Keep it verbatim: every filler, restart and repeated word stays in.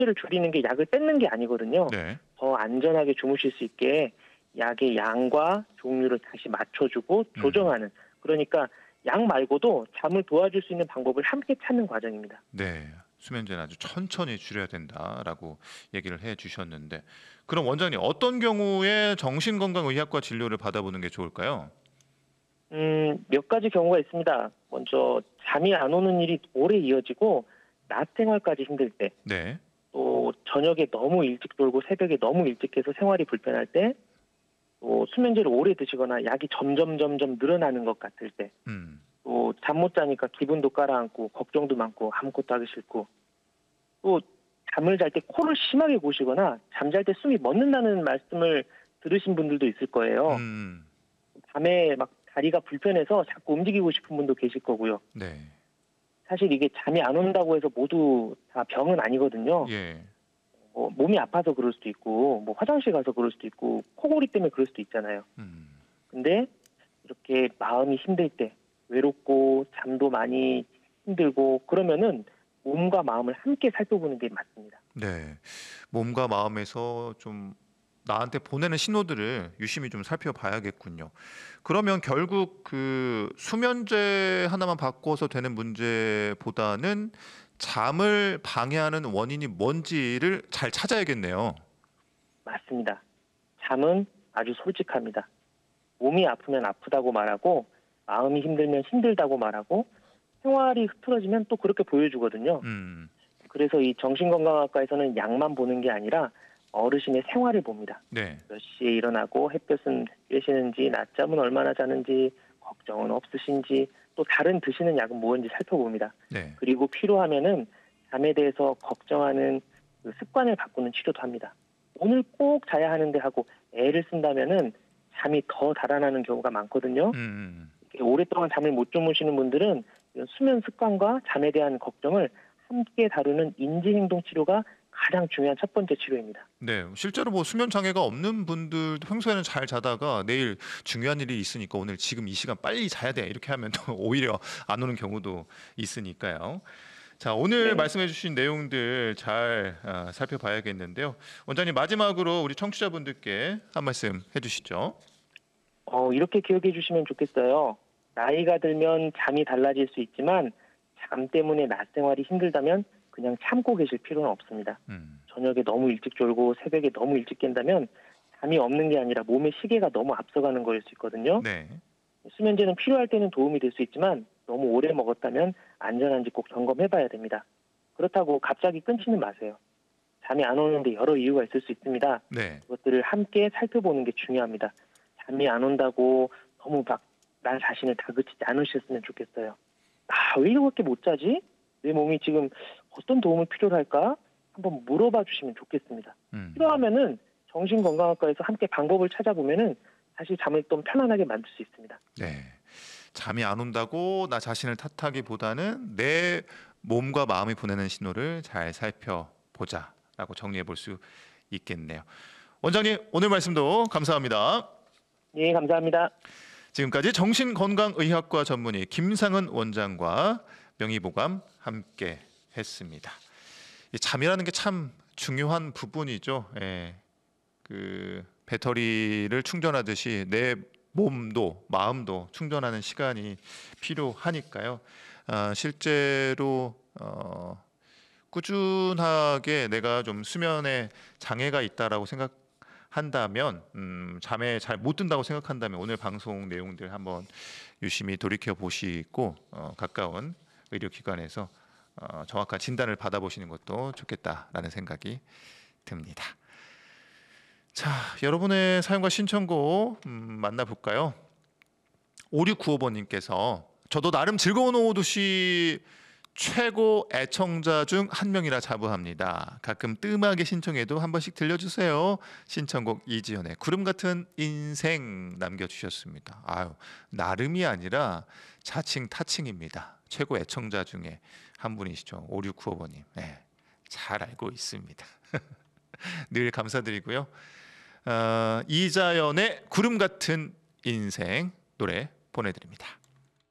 수면제를 줄이는 게 약을 뺏는 게 아니거든요. 네. 더 안전하게 주무실 수 있게 약의 양과 종류를 다시 맞춰주고 음. 조정하는. 그러니까 약 말고도 잠을 도와줄 수 있는 방법을 함께 찾는 과정입니다. 네. 수면제는 아주 천천히 줄여야 된다라고 얘기를 해 주셨는데, 그럼 원장님 어떤 경우에 정신건강의학과 진료를 받아보는 게 좋을까요? 음, 몇 가지 경우가 있습니다. 먼저 잠이 안 오는 일이 오래 이어지고 낮 생활까지 힘들 때, 네. 또 저녁에 너무 일찍 졸고 새벽에 너무 일찍 해서 생활이 불편할 때, 또 수면제를 오래 드시거나 약이 점점 점점 늘어나는 것 같을 때, 음. 또 잠 못 자니까 기분도 가라앉고 걱정도 많고 아무것도 하기 싫고, 또 잠을 잘 때 코를 심하게 고시거나 잠잘 때 숨이 멎는다는 말씀을 들으신 분들도 있을 거예요. 음. 밤에 막 다리가 불편해서 자꾸 움직이고 싶은 분도 계실 거고요. 네. 사실 이게 잠이 안 온다고 해서 모두 다 병은 아니거든요. 예. 뭐 몸이 아파서 그럴 수도 있고, 뭐 화장실 가서 그럴 수도 있고, 코골이 때문에 그럴 수도 있잖아요. 음. 근데 이렇게 마음이 힘들 때, 외롭고 잠도 많이 힘들고 그러면은 몸과 마음을 함께 살펴보는 게 맞습니다. 네. 몸과 마음에서 좀 나한테 보내는 신호들을 유심히 좀 살펴봐야겠군요. 그러면 결국 그 수면제 하나만 바꿔서 되는 문제보다는 잠을 방해하는 원인이 뭔지를 잘 찾아야겠네요. 맞습니다. 잠은 아주 솔직합니다. 몸이 아프면 아프다고 말하고, 마음이 힘들면 힘들다고 말하고, 생활이 흐트러지면 또 그렇게 보여주거든요. 음. 그래서 이 정신건강학과에서는 약만 보는 게 아니라 어르신의 생활을 봅니다. 네. 몇 시에 일어나고 햇볕은 쬐시는지, 낮잠은 얼마나 자는지, 걱정은 없으신지, 또 다른 드시는 약은 뭔지 살펴봅니다. 네. 그리고 필요하면은 잠에 대해서 걱정하는 그 습관을 바꾸는 치료도 합니다. 오늘 꼭 자야 하는데 하고 애를 쓴다면은 잠이 더 달아나는 경우가 많거든요. 음. 이렇게 오랫동안 잠을 못 주무시는 분들은 이런 수면 습관과 잠에 대한 걱정을 함께 다루는 인지행동 치료가 가장 중요한 첫 번째 치료입니다. 네. 실제로 뭐 수면 장애가 없는 분들도 평소에는 잘 자다가 내일 중요한 일이 있으니까 오늘 지금 이 시간 빨리 자야 돼. 이렇게 하면 또 오히려 안 오는 경우도 있으니까요. 자, 오늘 네. 말씀해 주신 내용들 잘 아, 살펴봐야겠는데요. 원장님 마지막으로 우리 청취자분들께 한 말씀 해 주시죠. 어, 이렇게 기억해 주시면 좋겠어요. 나이가 들면 잠이 달라질 수 있지만 잠 때문에 낮 생활이 힘들다면 그냥 참고 계실 필요는 없습니다. 음. 저녁에 너무 일찍 졸고 새벽에 너무 일찍 깬다면 잠이 없는 게 아니라 몸의 시계가 너무 앞서가는 거일 수 있거든요. 네. 수면제는 필요할 때는 도움이 될 수 있지만 너무 오래 먹었다면 안전한지 꼭 점검해 봐야 됩니다. 그렇다고 갑자기 끊지는 마세요. 잠이 안 오는데 여러 이유가 있을 수 있습니다. 네. 그것들을 함께 살펴보는 게 중요합니다. 잠이 안 온다고 너무 막 나 자신을 다그치지 않으셨으면 좋겠어요. 아, 왜 이렇게 못 자지? 내 몸이 지금 어떤 도움을 필요로 할까? 한번 물어봐 주시면 좋겠습니다. 음. 필요하면은 정신건강학과에서 함께 방법을 찾아보면은 다시 잠을 좀 편안하게 만들 수 있습니다. 네. 잠이 안 온다고 나 자신을 탓하기보다는 내 몸과 마음이 보내는 신호를 잘 살펴보자라고 정리해 볼 수 있겠네요. 원장님 오늘 말씀도 감사합니다. 예, 감사합니다. 지금까지 정신건강의학과 전문의 김상은 원장과 명의보감 함께 했습니다. 이 잠이라는 게 참 중요한 부분이죠. 예. 그 배터리를 충전하듯이 내 몸도 마음도 충전하는 시간이 필요하니까요. 아, 실제로 어, 꾸준하게 내가 좀 수면에 장애가 있다라고 생각한다면, 음, 잠에 잘 못 든다고 생각한다면 오늘 방송 내용들 한번 유심히 돌이켜 보시고 어, 가까운 의료기관에서 어, 정확한 진단을 받아보시는 것도 좋겠다라는 생각이 듭니다. 자, 여러분의 사연과 신청곡 음, 만나볼까요? 오육구오 번님께서 저도 나름 즐거운 오후 두 시 최고 애청자 중 한 명이라 자부합니다. 가끔 뜸하게 신청해도 한 번씩 들려주세요. 신청곡 이지연의 구름 같은 인생 남겨주셨습니다. 아유, 나름이 아니라 자칭 타칭입니다. 최고 애청자 중에 한 분이시죠. 오육구오 번님. 네, 잘 알고 있습니다. 늘 감사드리고요. 어, 이자연의 구름 같은 인생 노래 보내드립니다.